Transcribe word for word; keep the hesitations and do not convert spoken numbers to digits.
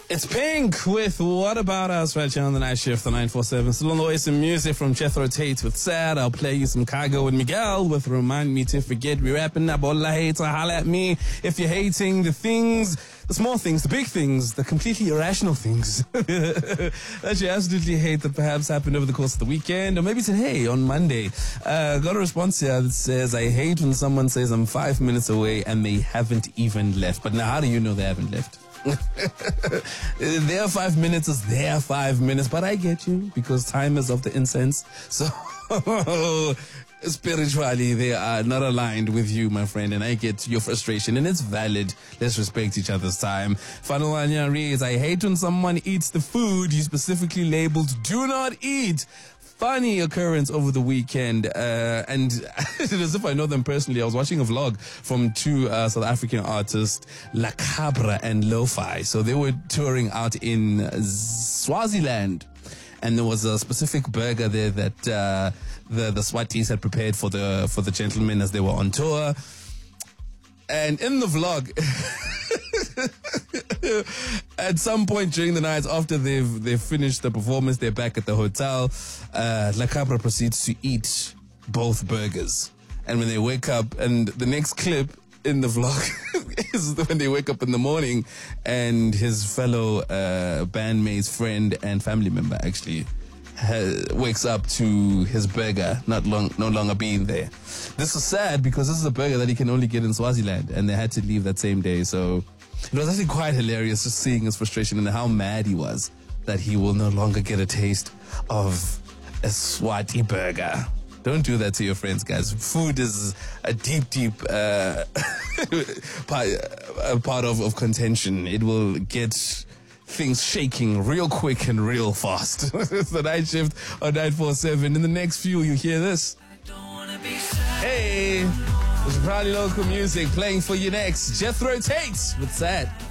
It's Pink with What About Us right here on the night shift, the nine four seven. Still on the way, some music from Jethro Tate with Sad. I'll play you some Cargo with Miguel with Remind Me to Forget. We're wrapping up. All I hate, so holla at me if you're hating the things, the small things, the big things, the completely irrational things that you absolutely hate that perhaps happened over the course of the weekend or maybe today on Monday. Uh, got a response here that says, I hate when someone says I'm five minutes away and they haven't even left. But now how do you know they haven't left? Their five minutes is their five minutes, but I get you because time is of the incense. So spiritually, they are not aligned with you, my friend, and I get your frustration, and it's valid. Let's respect each other's time. Final one here reads, I hate when someone eats the food you specifically labeled do not eat. Funny occurrence over the weekend, uh, and as if I know them personally, I was watching a vlog from two uh, South African artists, La Cabra and Lo-Fi. So they were touring out in Swaziland, and there was a specific burger there that uh, the the Swatis had prepared for the for the gentlemen as they were on tour. And in the vlog, at some point during the night after they've they've finished the performance, they're back at the hotel. Uh, La Cabra proceeds to eat both burgers, and when they wake up, and the next clip in the vlog is when they wake up in the morning, and his fellow uh, bandmate's friend and family member actually Ha- wakes up to his burger not long, no longer being there. This is sad because this is a burger that he can only get in Swaziland, and they had to leave that same day. So it was actually quite hilarious just seeing his frustration and how mad he was that he will no longer get a taste of a Swati burger. Don't do that to your friends, guys. Food is a deep, deep uh, part, a part of, of contention. It will get things shaking real quick and real fast. It's the night shift on nine four seven. In the next few, you hear this. Hey, it's probably local music playing for you next. Jethro Tate with Sad.